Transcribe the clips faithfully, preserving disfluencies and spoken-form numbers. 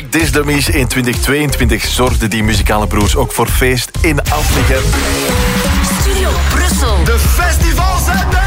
Disdummies. In twintig tweeëntwintig zorgden die muzikale broers ook voor feest in Afligem. Studio Brussel. De festivals zijn er!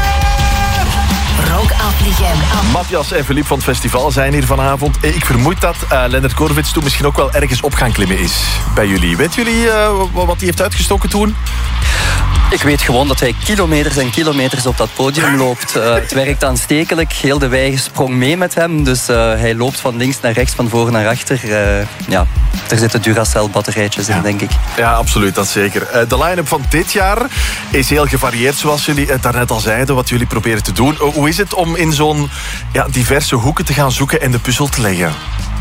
Rock Afligem. Matthias en Philippe van het festival zijn hier vanavond. Ik vermoed dat uh, Lennart Korvits toen misschien ook wel ergens op gaan klimmen is bij jullie. Weet jullie uh, wat hij heeft uitgestoken toen? Ik weet gewoon dat hij kilometers en kilometers op dat podium loopt. Uh, het werkt aanstekelijk. Heel de wei sprong mee met hem. Dus uh, hij loopt van links naar rechts, van voor naar achter. Uh, ja, er zitten Duracell-batterijtjes in, ja. denk ik. Ja, absoluut, dat zeker. Uh, de line-up van dit jaar is heel gevarieerd, zoals jullie uh, daarnet al zeiden, wat jullie proberen te doen. Uh, hoe is het om in zo'n ja, diverse hoeken te gaan zoeken en de puzzel te leggen?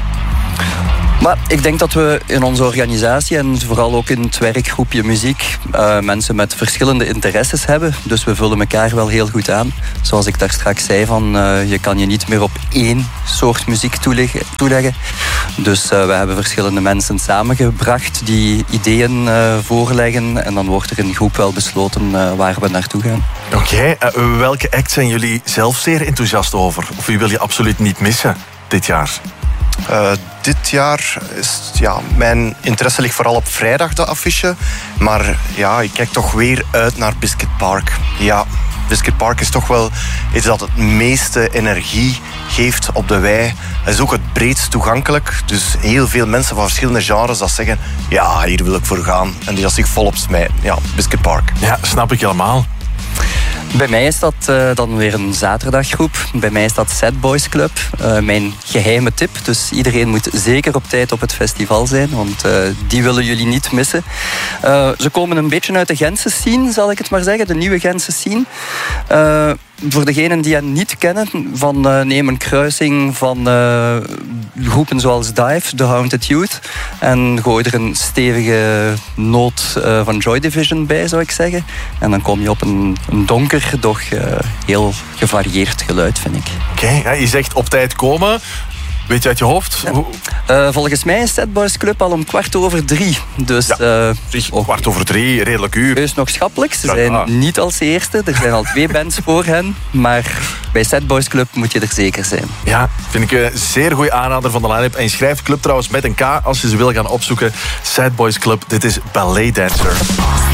Maar ik denk dat we in onze organisatie en vooral ook in het werkgroepje muziek uh, mensen met verschillende interesses hebben. Dus we vullen elkaar wel heel goed aan. Zoals ik daar straks zei, van, uh, je kan je niet meer op één soort muziek toeleggen. toeleggen. Dus uh, we hebben verschillende mensen samengebracht die ideeën uh, voorleggen. En dan wordt er in de groep wel besloten uh, waar we naartoe gaan. Oké, okay, uh, welke act zijn jullie zelf zeer enthousiast over? Of wie wil je absoluut niet missen dit jaar? Uh, dit jaar is ja, mijn interesse ligt vooral op vrijdag, de affiche. Maar ja, ik kijk toch weer uit naar Biscuit Park. Ja, Biscuit Park is toch wel iets dat het meeste energie geeft op de wei. Het is ook het breedst toegankelijk. Dus heel veel mensen van verschillende genres dat zeggen, ja, hier wil ik voor gaan. En die dat zich volop smijten. Ja, Biscuit Park. Ja, snap ik helemaal. Bij mij is dat uh, dan weer een zaterdaggroep. Bij mij is dat Sad Boys Club. Uh, mijn geheime tip. Dus iedereen moet zeker op tijd op het festival zijn. Want uh, die willen jullie niet missen. Uh, ze komen een beetje uit de Gentse scene, zal ik het maar zeggen. De nieuwe Gentse scene. Uh, voor degenen die hen niet kennen, van, uh, neem een kruising van uh, groepen zoals Dive, The Haunted Youth. En gooi er een stevige noot uh, van Joy Division bij, zou ik zeggen. En dan kom je op een, een donker, doch uh, heel gevarieerd geluid, vind ik. Oké, okay, ja, je zegt op tijd komen. Weet je uit je hoofd? Ja. Uh, volgens mij is Sad Boys Club al om kwart over drie. Dus, ja, uh, oh, kwart over drie, redelijk uur. Dus nog schappelijk. Ze ja, zijn ja. niet als eerste. Er zijn al twee bands voor hen. Maar bij Sad Boys Club moet je er zeker zijn. Ja, vind ik een zeer goede aanrader van de line-up. En je schrijft club trouwens met een K als je ze wil gaan opzoeken. Sad Boys Club, dit is Ballet Dancer.